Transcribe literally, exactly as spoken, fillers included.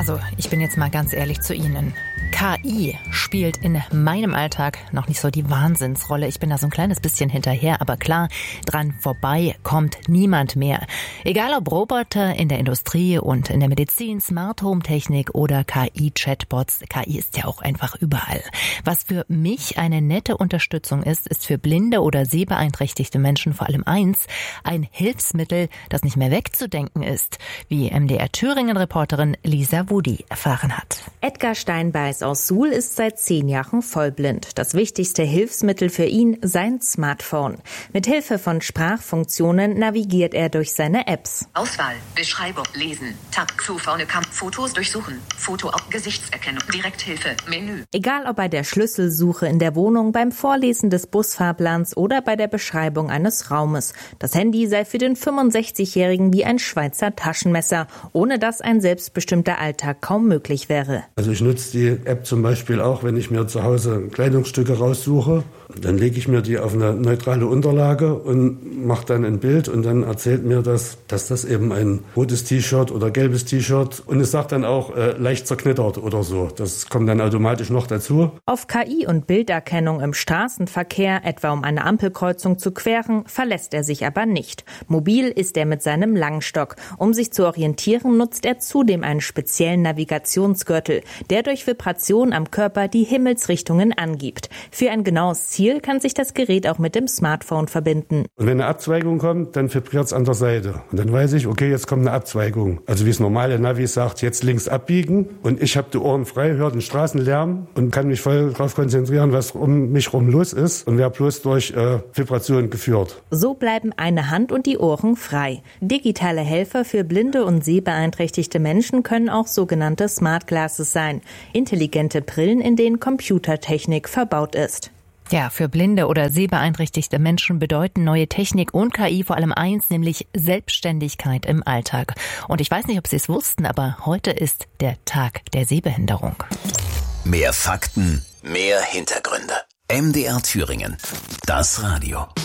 Also, ich bin jetzt mal ganz ehrlich zu Ihnen. K I spielt in meinem Alltag noch nicht so die Wahnsinnsrolle. Ich bin da so ein kleines bisschen hinterher, aber klar, dran vorbei kommt niemand mehr. Egal ob Roboter in der Industrie und in der Medizin, Smart Home Technik oder K I-Chatbots. K I ist ja auch einfach überall. Was für mich eine nette Unterstützung ist, ist für blinde oder sehbeeinträchtigte Menschen vor allem eins, ein Hilfsmittel, das nicht mehr wegzudenken ist, wie M D R Thüringen-Reporterin Lisa Wudi erfahren hat. Edgar Steinbeiß aus Suhl ist seit zehn Jahren vollblind. Das wichtigste Hilfsmittel für ihn sein Smartphone. Mit Hilfe von Sprachfunktionen navigiert er durch seine Apps. Auswahl, Beschreibung, Lesen, Tab, zu vorne Kamp, Fotos durchsuchen, Foto auf Gesichtserkennung, Direkthilfe, Menü. Egal ob bei der Schlüsselsuche in der Wohnung, beim Vorlesen des Busfahrplans oder bei der Beschreibung eines Raumes. Das Handy sei für den fünfundsechzigjährigen wie ein Schweizer Taschenmesser, ohne das ein selbstbestimmter Alltag kaum möglich wäre. Also ich nutze die App zum Beispiel auch, wenn ich mir zu Hause Kleidungsstücke raussuche. Dann lege ich mir die auf eine neutrale Unterlage und mache dann ein Bild und dann erzählt mir das, dass das eben ein rotes T-Shirt oder gelbes T-Shirt und es sagt dann auch äh, leicht zerknittert oder so. Das kommt dann automatisch noch dazu. Auf K I und Bilderkennung im Straßenverkehr, etwa um eine Ampelkreuzung zu queren, verlässt er sich aber nicht. Mobil ist er mit seinem Langstock. Um sich zu orientieren, nutzt er zudem einen speziellen Navigationsgürtel, der durch Vibration am Körper die Himmelsrichtungen angibt. Für ein genaues Ziel kann sich das Gerät auch mit dem Smartphone verbinden. Und wenn eine Abzweigung kommt, dann vibriert es an der Seite. Und dann weiß ich, okay, jetzt kommt eine Abzweigung. Also wie es normale Navi sagt, jetzt links abbiegen. Und ich habe die Ohren frei, höre den Straßenlärm und kann mich voll darauf konzentrieren, was um mich rum los ist. Und werde bloß durch äh, Vibration geführt. So bleiben eine Hand und die Ohren frei. Digitale Helfer für blinde und sehbeeinträchtigte Menschen können auch sogenannte Smart Glasses sein. Intelligente Brillen, in denen Computertechnik verbaut ist. Ja, für blinde oder sehbeeinträchtigte Menschen bedeuten neue Technik und K I vor allem eins, nämlich Selbstständigkeit im Alltag. Und ich weiß nicht, ob Sie es wussten, aber heute ist der Tag der Sehbehinderung. Mehr Fakten, mehr Hintergründe. M D R Thüringen. Das Radio.